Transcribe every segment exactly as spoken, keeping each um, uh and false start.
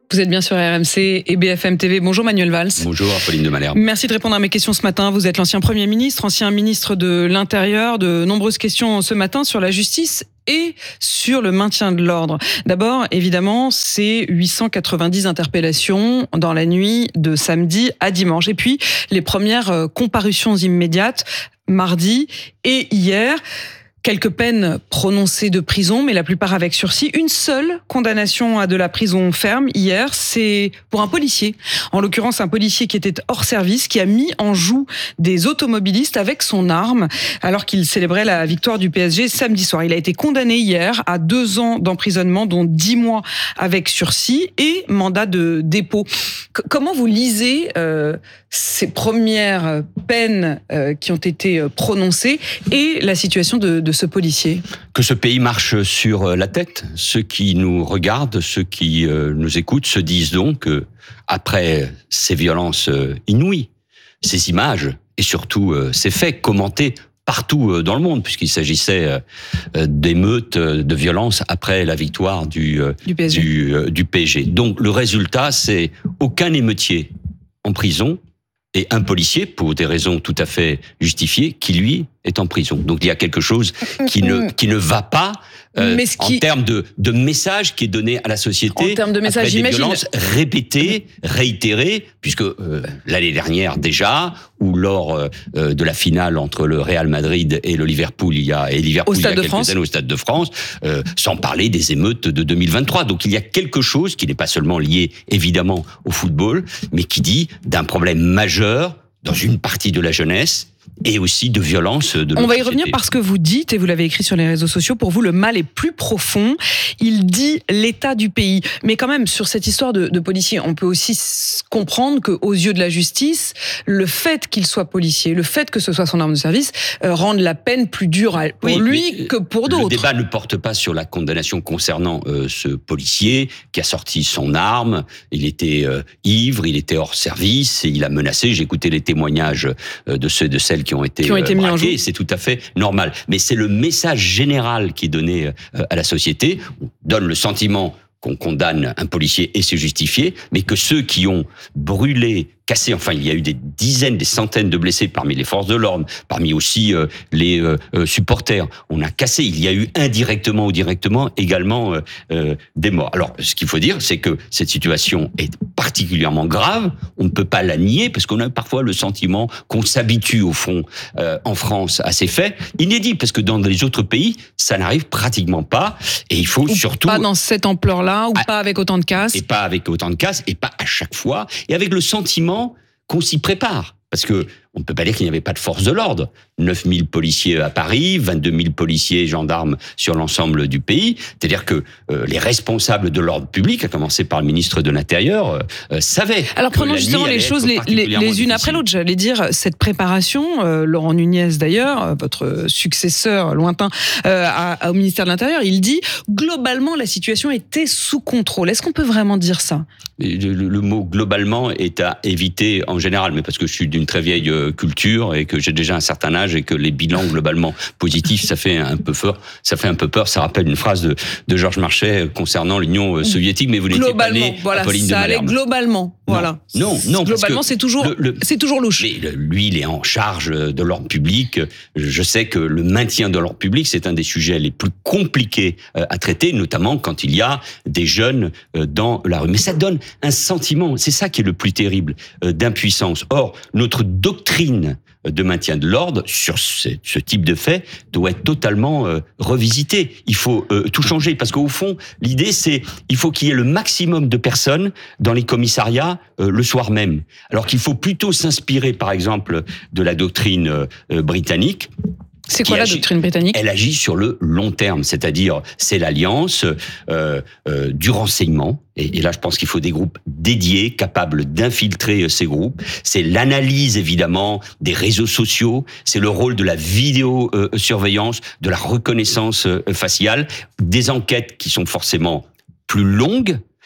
Vous êtes bien sur R M C et B F M T V. Bonjour Manuel Valls. Bonjour Apolline de Malherbe. Merci de répondre à mes questions ce matin. Vous êtes l'ancien Premier ministre, ancien ministre de l'Intérieur. De nombreuses questions ce matin sur la justice et sur le maintien de l'ordre. D'abord, évidemment, c'est huit cent quatre-vingt-dix interpellations dans la nuit de samedi à dimanche. Et puis, les premières comparutions immédiates, mardi et hier. Quelques peines prononcées de prison, mais la plupart avec sursis. Une seule condamnation à de la prison ferme hier, c'est pour un policier. En l'occurrence, un policier qui était hors service, qui a mis en joue des automobilistes avec son arme, alors qu'il célébrait la victoire du P S G samedi soir. Il a été condamné hier à deux ans d'emprisonnement, dont dix mois avec sursis et mandat de dépôt. C- comment vous lisez euh, ces premières peines euh, qui ont été prononcées et la situation de, de ce policier? Que ce pays marche sur la tête. Ceux qui nous regardent, ceux qui euh, nous écoutent se disent donc que après ces violences euh, inouïes, ces images et surtout euh, ces faits commentés partout euh, dans le monde, puisqu'il s'agissait euh, d'émeutes, euh, de violences après la victoire du, euh, du P S G. Du, euh, du P S G. Donc le résultat, c'est aucun émeutier en prison et un policier, pour des raisons tout à fait justifiées, qui lui est en prison. Donc il y a quelque chose qui ne qui ne va pas euh, qui... en termes de de message qui est donné à la société. En termes de message, après des j'imagine. violences répétées, réitérées, puisque euh, l'année dernière déjà, ou lors euh, de la finale entre le Real Madrid et le Liverpool, il y a et Liverpool au il y a Stade de quelques France. années au Stade de France, euh, sans parler des émeutes de deux mille vingt-trois. Donc il y a quelque chose qui n'est pas seulement lié évidemment au football, mais qui dit d'un problème majeur dans une partie de la jeunesse et aussi de violence de notre On va y société. revenir parce que vous dites, et vous l'avez écrit sur les réseaux sociaux, pour vous, le mal est plus profond. Il dit l'état du pays. Mais quand même, sur cette histoire de, de policier, on peut aussi comprendre qu'aux yeux de la justice, le fait qu'il soit policier, le fait que ce soit son arme de service, euh, rende la peine plus dure pour oui, lui que pour d'autres. Le débat ne porte pas sur la condamnation concernant euh, ce policier qui a sorti son arme. Il était euh, ivre, il était hors service et il a menacé. J'ai écouté les témoignages euh, de ceux de celles qui ont été, qui ont été mis en joue. C'est tout à fait normal. Mais c'est le message général qui est donné euh, à la société. On donne le sentiment qu'on condamne un policier et c'est justifié, mais que ceux qui ont brûlé, cassé, enfin il y a eu des dizaines, des centaines de blessés parmi les forces de l'ordre, parmi aussi euh, les euh, supporters. On a cassé, il y a eu indirectement ou directement également euh, euh, des morts. Alors ce qu'il faut dire, c'est que cette situation est particulièrement grave, on ne peut pas la nier, parce qu'on a parfois le sentiment qu'on s'habitue au fond euh, en France à ces faits inédits, parce que dans les autres pays, ça n'arrive pratiquement pas, et il faut ou surtout... Pas dans cette ampleur-là, ou à, pas avec autant de casse. Et pas avec autant de casse, et pas à chaque fois, et avec le sentiment qu'on s'y prépare. Parce que on ne peut pas dire qu'il n'y avait pas de force de l'ordre. neuf mille policiers à Paris, vingt-deux mille policiers et gendarmes sur l'ensemble du pays. C'est-à-dire que euh, les responsables de l'ordre public, à commencer par le ministre de l'Intérieur, euh, savaient. Alors prenons justement les choses les, les, les unes après l'autre. J'allais dire, cette préparation, euh, Laurent Nunez d'ailleurs, votre successeur lointain euh, à, au ministère de l'Intérieur, il dit globalement la situation était sous contrôle. Est-ce qu'on peut vraiment dire ça ? Le, le, le mot globalement est à éviter en général, mais parce que je suis d'une très vieille culture et que j'ai déjà un certain âge et que les bilans globalement positifs, ça fait un peu peur. Ça fait un peu peur. Ça rappelle une phrase de, de Georges Marchais concernant l'Union soviétique, mais vous n'étiez pas né, voilà, Apolline de ça allait Malherbe. Globalement, non, voilà. Non, non. Globalement, c'est toujours, le, le, c'est toujours louche. Mais lui, il est en charge de l'ordre public. Je sais que le maintien de l'ordre public, c'est un des sujets les plus compliqués à traiter, notamment quand il y a des jeunes dans la rue. Mais ça donne un sentiment, c'est ça qui est le plus terrible, d'impuissance. Or, notre doctrine de maintien de l'ordre sur ce, ce type de fait doit être totalement euh, revisitée. Il faut euh, tout changer parce qu'au fond, l'idée c'est il faut qu'il y ait le maximum de personnes dans les commissariats euh, le soir même. Alors qu'il faut plutôt s'inspirer, par exemple, de la doctrine euh, britannique. C'est quoi la agit, doctrine britannique ? Elle agit sur le long terme, c'est-à-dire c'est l'alliance euh, euh, du renseignement. Et, et là, je pense qu'il faut des groupes dédiés, capables d'infiltrer ces groupes. C'est l'analyse, évidemment, des réseaux sociaux. C'est le rôle de la vidéosurveillance, de la reconnaissance faciale, des enquêtes qui sont forcément plus longues,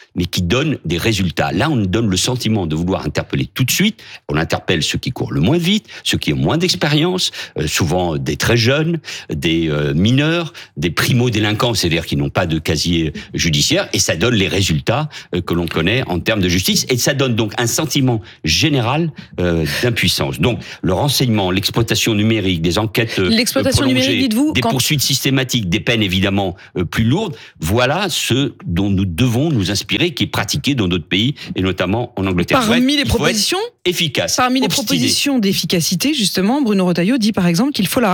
mais qui donne des résultats. Là, on donne le sentiment de vouloir interpeller tout de suite. On interpelle ceux qui courent le moins vite, ceux qui ont moins d'expérience, euh, souvent des très jeunes, des euh, mineurs, des primo-délinquants, c'est-à-dire qui n'ont pas de casier judiciaire, et ça donne les résultats euh, que l'on connaît en termes de justice, et ça donne donc un sentiment général euh, d'impuissance. Donc, le renseignement, l'exploitation numérique, des enquêtes euh, L'exploitation numérique, dites-vous, des quand... poursuites systématiques, des peines évidemment euh, plus lourdes, voilà ce dont nous devons nous inspirer, qui est pratiqué dans d'autres pays, et notamment en Angleterre. Parmi être, les propositions, efficace. Parmi obstiné. les propositions d'efficacité, justement, Bruno Retailleau dit par exemple qu'il faut la